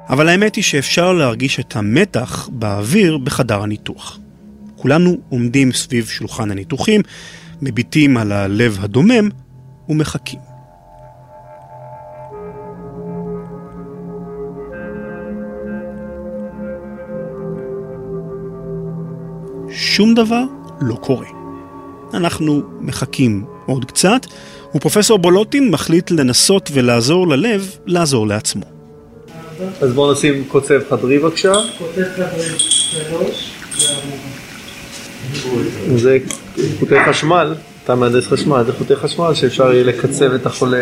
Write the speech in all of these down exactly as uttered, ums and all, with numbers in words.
אבל האמת היא שאפשר להרגיש את המתח באוויר בחדר הניתוח. כולנו עומדים סביב שולחן הניתוחים, מביטים על הלב הדומם ומחכים. שום דבר לא קורה. אנחנו מחכים עוד קצת, ופרופסור בולוטין מחליט לנסות ולעזור ללב לעזור לעצמו. אז בואו נשים קוצב חדרי בבקשה. קוצב חדרי שלוש. זה חוטי חשמל, אתה מהנדס חשמל, זה חוטי חשמל שאפשר יהיה לקצב את החולה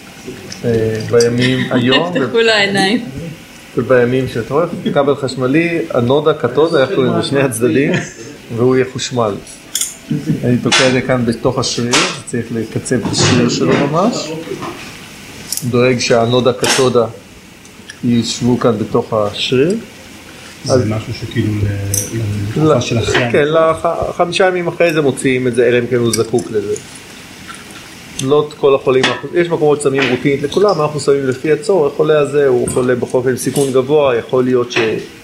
בימים היום. תפתחו לו העיניים. ובימים שאתה רואה, כבל חשמלי, הנודה, קתודה, יכולים בשני הצדדים, והוא יהיה חושמל. אני תוקע את זה כאן בתוך השריר, צריך לקצב את השריר שלו ממש. דואג שהנודה, קתודה, ישבו כאן בתוך השריר. זה משהו שכאילו לניתוחה של אחרי. כן, חמישה ימים אחרי זה מוציאים את זה, אלא אם כן הוא זקוק לזה. לא את כל החולים, יש מקומות ששמים רוטינית לכולם, אנחנו שמים לפי הצורך, החולה הזה הוא חולה בכל עם סיכון גבוה, יכול להיות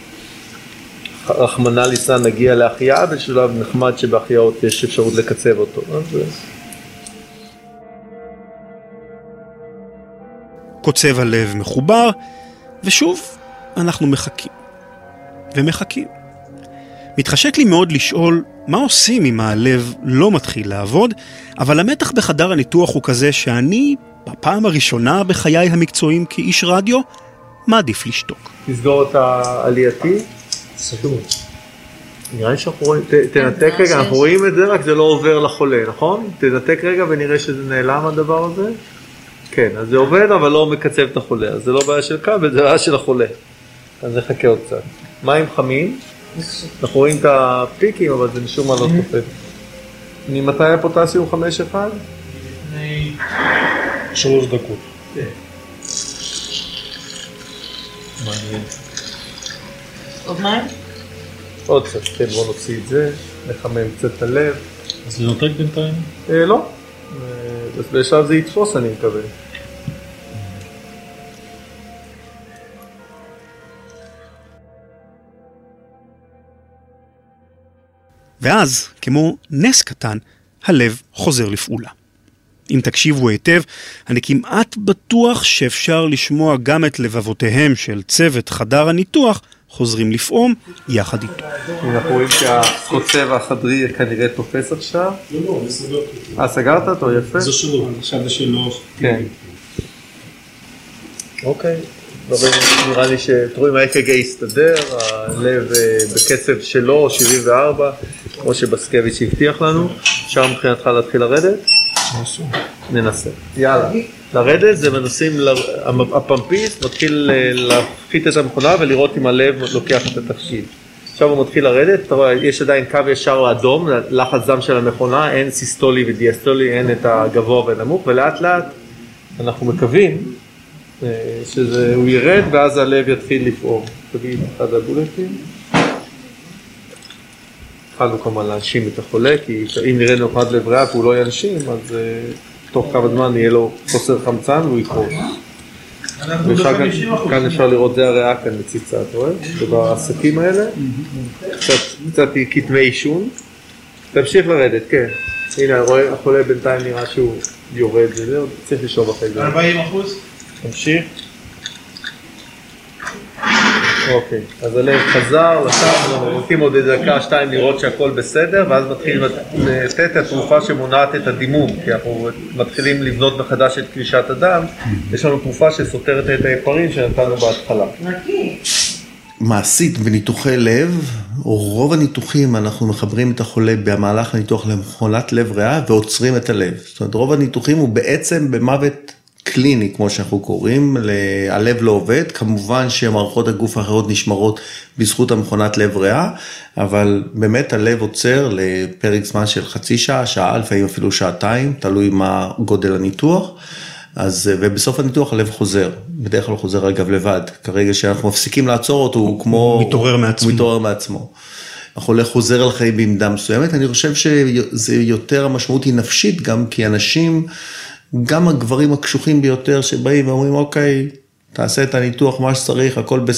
שרחמנא ליצלן נגיע להחייאה, בשלב נחמד שבהחייאות יש אפשרות לקצב אותו. קוצב הלב מחובר, ושוב אנחנו מחכים. ומחכים. מתחשק לי מאוד לשאול מה עושים אם הלב לא מתחיל לעבוד, אבל המתח בחדר הניתוח הוא כזה שאני, בפעם הראשונה בחיי המקצועיים כאיש רדיו, מעדיף לשתוק. תסגור את העלייתי. סגור. נראה לי שאנחנו רואים, תנתק רגע, אנחנו רואים את זה, רק זה לא עובר לחולה, נכון? תנתק רגע ונראה שזה נעלם הדבר הזה. כן, אז זה עובד, אבל לא מקצב את החולה. אז זה לא בעיה של כבל, זה בעיה של החולה. אז נחכה עוד קצת. מים חמים. אנחנו רואים את הפיקים, אבל זה משום מה לא תופד. ממתי הפוטסיום חמש אחד? לפני שלוש דקות. כן. מעניין. עוד מים? עוד קצת, כן, בואו נוציא את זה, נחמם קצת את הלב. אז לנותק בינתיים? אה, לא. אז בשלב זה יתפוס, אני מקווה. ואז, כמו נס קטן, הלב חוזר לפעולה. אם תקשיבו היטב, אני כמעט בטוח שאפשר לשמוע גם את לבבותיהם של צוות חדר הניתוח חוזרים לפעום יחד איתו. אנחנו רואים שהקוצב החדרי כנראה תופס עכשיו. לא, לא, אני סגרתי. אה, סגרת אותו? יפה. זה שלו, עכשיו זה שלו. כן. אוקיי. נראה לי שתראו אם ה-אק ג'י יסתדר, הלב בקצב שלו, שבעים וארבע, כמו שבסקביץ' הבטיח לנו. אפשר מבחינתך להתחיל לרדת? ננסה. יאללה. לרדת זה מנסים, הפמפיסט מתחיל להפחית את המכונה ולראות אם הלב לוקח את התפקיד. עכשיו הוא מתחיל לרדת, אתה רואה, יש עדיין קו ישר לאדום, לחץ דם של המכונה, אין סיסטולי ודיאסטולי, אין את הגבוה והנמוך, ולאט לאט אנחנו מקווים שהוא ירד ואז הלב יתחיל לפעום. תגיד אחד הבולטים. התחלנו כמובן להנשים את החולה, כי אם נראה נוחד לב ריאה והוא לא ינשים, אז תוך כמה זמן יהיה לו חוסר חמצן והוא יקרוס. כאן אפשר לראות, זה הריאה כאן מציצה, אתה רואה? ובעסקים האלה, קצת כתמי עישון. תמשיך לרדת, כן. הנה, החולה בינתיים נראה שהוא יורד, זה צריך לשאוב אחרי זה. ארבעים אחוז? תמשיך. אוקיי, אז הלב חזר, אנחנו רוצים עוד דקה, שתיים לראות שהכל בסדר, ואז מתחילים לתת את התרופה שמונעת את הדימום, כי אנחנו מתחילים לבנות מחדש את קלישת הדם, יש לנו תרופה שסותרת את היפרים שנתנו בהתחלה. מעשית בניתוחי לב, או רוב הניתוחים אנחנו מחברים את החולה במהלך הניתוח למכונת לב ריאה ועוצרים את הלב. זאת אומרת, רוב הניתוחים הוא בעצם במוות קליני, כמו שאנחנו קוראים, הלב לא עובד, כמובן שמערכות הגוף האחרות נשמרות בזכות המכונת לב ריאה, אבל באמת הלב עוצר לפרק זמן של חצי שעה, שעה, לפעמים אפילו שעתיים, תלוי מה גודל הניתוח, אז, ובסוף הניתוח הלב חוזר, בדרך כלל הוא חוזר אגב לבד, כרגע שאנחנו מפסיקים לעצור אותו, הוא כמו... מתעורר מעצמו. מתעורר מעצמו. החולה חוזר על חיים בעמדה מסוימת, אני חושב שזה יותר המשמעות היא נפשית גם, כי אנשים... גם הגברים הקשוחים ביותר שבאים ואומרים, אוקיי, תעשה את הניתוח מה שצריך, הכל בסדר.